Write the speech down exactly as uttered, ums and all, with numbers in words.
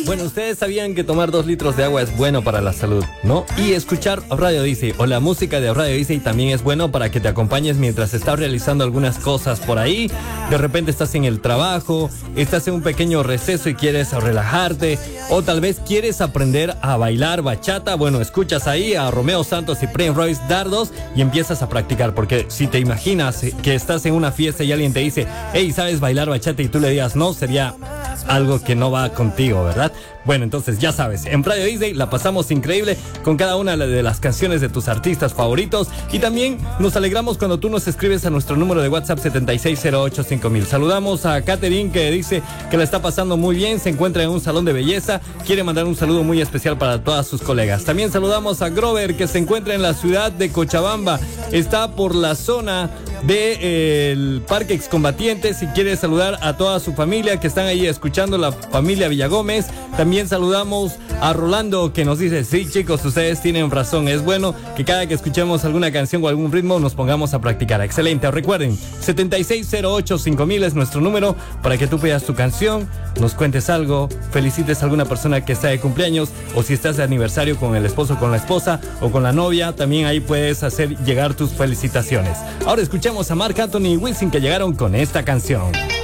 Bueno, ustedes sabían que tomar dos litros de agua es bueno para la salud, ¿no? Y escuchar Radio Disney o la música de Radio Disney también es bueno para que te acompañes mientras estás realizando algunas cosas por ahí. De repente estás en el trabajo, estás en un pequeño receso y quieres relajarte, o tal vez quieres aprender a bailar bachata. Bueno, escuchas ahí a Romeo Santos y Prince Royce Dardos y empiezas a practicar, porque si te imaginas que estás en una fiesta y alguien te dice, hey, ¿sabes bailar bachata? Y tú le digas no, sería algo que no va contigo, ¿verdad? Bueno, entonces ya sabes, en Radio Disney la pasamos increíble con cada una de las canciones de tus artistas favoritos, y también nos alegramos cuando tú nos escribes a nuestro número de WhatsApp setenta y seis cero ocho cinco mil. Saludamos a Catherine, que dice que la está pasando muy bien, se encuentra en un salón de belleza, quiere mandar un saludo muy especial para todas sus colegas. También saludamos a Grover, que se encuentra en la ciudad de Cochabamba, está por la zona del de, Parque Excombatientes y quiere saludar a toda su familia que están ahí escuchando, la familia Villagómez. También saludamos a Rolando, que nos dice, sí chicos, ustedes tienen razón, es bueno que cada que escuchemos alguna canción o algún ritmo nos pongamos a practicar. Excelente, recuerden, setenta y seis cero ocho cinco mil es nuestro número para que tú pidas tu canción, nos cuentes algo, felicites a alguna persona que está de cumpleaños, o si estás de aniversario con el esposo, con la esposa o con la novia, también ahí puedes hacer llegar tus felicitaciones. Ahora escuchemos a Marc Anthony y Wisin, que llegaron con esta canción.